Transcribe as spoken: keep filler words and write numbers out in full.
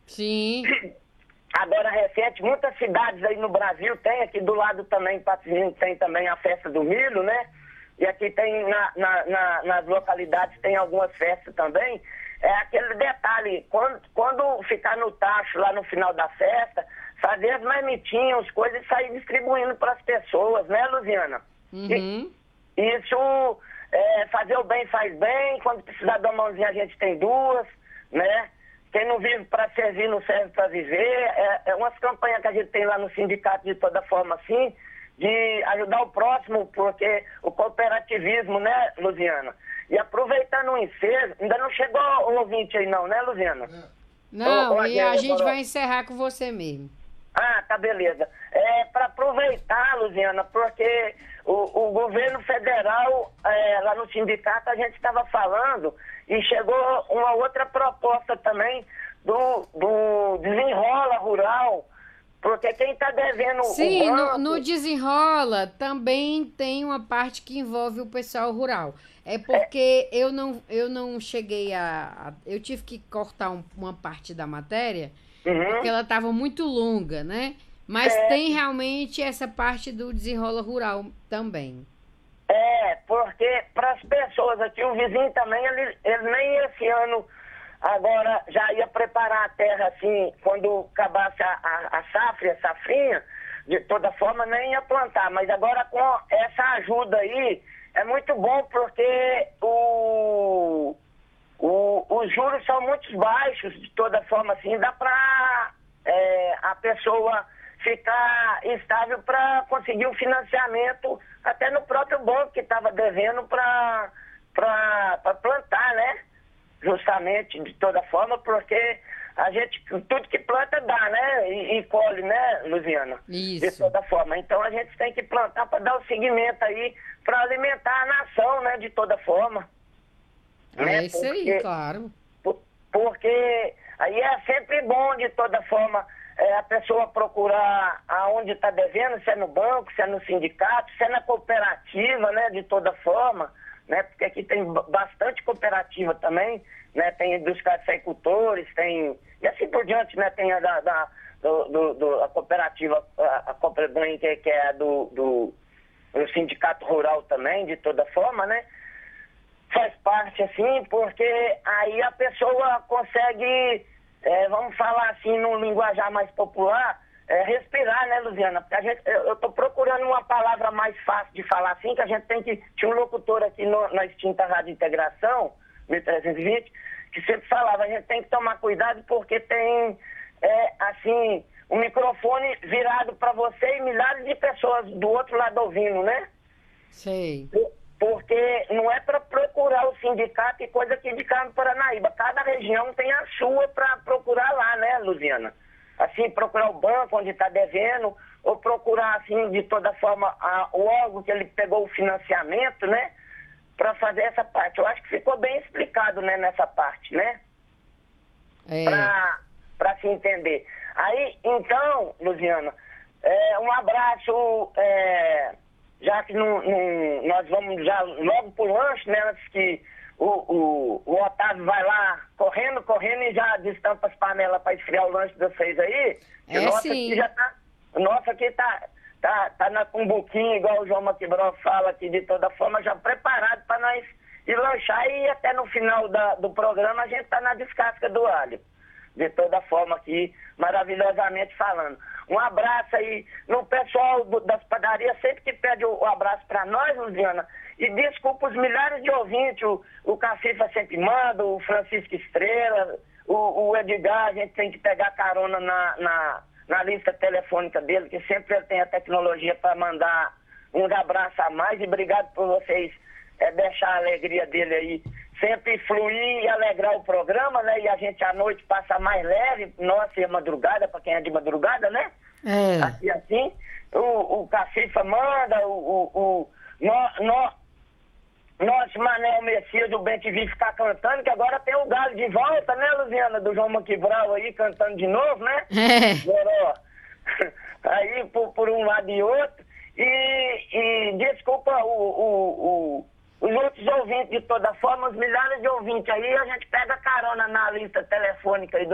Sim. Agora, recente, muitas cidades aí no Brasil tem, aqui do lado também, em Patrocínio, tem também a festa do milho, né? E aqui tem, na, na, na, nas localidades, tem algumas festas também. É aquele detalhe, quando, quando ficar no tacho lá no final da festa, fazer as marmitinhas, coisas e sair distribuindo para as pessoas, né, Luziana? Uhum. E, isso, é, fazer o bem faz bem, quando precisar de uma mãozinha a gente tem duas, né? Quem não vive para servir não serve para viver. É, é umas campanhas que a gente tem lá no sindicato de toda forma assim, de ajudar o próximo, porque o cooperativismo, né, Luziana? E aproveitando o ensejo, ainda não chegou o ouvinte aí não, né, Luziana? Não, Ô, ô, e a Adriana, gente Boró. vai encerrar com você mesmo. Ah, tá, beleza. É para aproveitar, Luziana, porque o, o governo federal, é, lá no sindicato, a gente estava falando e chegou uma outra proposta também do, do desenrola rural, porque quem está devendo Sim, o no, banco... no Desenrola também tem uma parte que envolve o pessoal rural. É É, porque eu não, eu não cheguei a, a- Eu tive que cortar um- uma parte da matéria, porque uhum, ela estava muito longa, né? Mas tem certo. realmente essa parte do Desenrola Rural também. É, porque para as pessoas aqui, o vizinho também, ele, ele nem esse ano agora já ia preparar a terra assim, quando acabasse a, a, a safra, a safrinha, de toda forma nem ia plantar. Mas agora com essa ajuda aí, é muito bom porque o, o, os juros são muito baixos, de toda forma assim, dá para a pessoa ficar estável para conseguir o financiamento até no próprio banco que estava devendo para plantar, né? Justamente, de toda forma, porque a gente, tudo que planta dá, né? E, e colhe, né, Luziana? De Isso. toda forma. Então a gente tem que plantar para dar o seguimento aí, para alimentar a nação, né? De toda forma. É Né? isso aí, Porque claro. por- Porque aí é sempre bom, de toda forma, é, a pessoa procurar aonde está devendo, se é no banco, se é no sindicato, se é na cooperativa, né, de toda forma, né, porque aqui tem ba- bastante cooperativa também, né, tem dos cafeicultores, tem, e assim por diante, né, tem a da, da- do, do- do- a cooperativa, a, a Cooperabank, que, que é do, do, do sindicato rural também, de toda forma, né, faz parte, assim, porque aí a pessoa consegue, é, vamos falar assim, num linguajar mais popular, é, respirar, né, Luziana? Porque a gente, eu estou procurando uma palavra mais fácil de falar assim, que a gente tem que... Tinha um locutor aqui no, na extinta Rádio Integração, mil trezentos e vinte, que sempre falava, a gente tem que tomar cuidado porque tem, é, assim, um microfone virado para você e milhares de pessoas do outro lado ouvindo, né? Sei. Porque não é para procurar o sindicato e coisa aqui de Carmo Paranaíba. Cada região tem a sua para procurar lá, né, Luziana? Assim, procurar o banco onde está devendo, ou procurar, assim, de toda forma, a, o órgão que ele pegou o financiamento, né? Para fazer essa parte. Eu acho que ficou bem explicado, né, nessa parte, né? É. Para se entender. Aí, então, Luziana, é, um abraço, é, já que não, não- nós vamos já logo pro lanche, né, antes que o, o, o Otávio vai lá correndo, correndo e já destampa as panelas para esfriar o lanche de vocês aí. Que o É nosso aqui sim. já tá, o nosso aqui tá, tá, tá na cumbuquinha, igual o João Maquibró fala aqui, de toda forma, já preparado para nós ir lanchar e até no final da, do programa a gente tá na descasca do alho. De toda forma aqui, maravilhosamente falando. Um abraço aí no pessoal do- das padarias, sempre que pede o, o abraço para nós, Luziana. E desculpa os milhares de ouvintes, o, o Cacifa sempre manda, o Francisco Estrela, o, o Edgar, a gente tem que pegar carona na, na, na lista telefônica dele, que sempre ele tem a tecnologia para mandar uns abraços a mais. E obrigado por vocês é, deixar a alegria dele aí sempre fluir e alegrar o programa, né? E a gente à noite passa mais leve, nossa, e a madrugada, para quem é de madrugada, né? É. Aqui assim, o, o Cacifa manda, o, o, o no, no, nosso Manel Messias do Bem T V ficar cantando, que agora tem o Galo de volta, né, Luziana, do João Maquibral aí, cantando de novo, né? É. Goró. Aí, por, por um lado e outro. E, e desculpa o, o, o, os outros ouvintes de toda forma, os milhares de ouvintes aí, a gente pega carona na lista telefônica aí do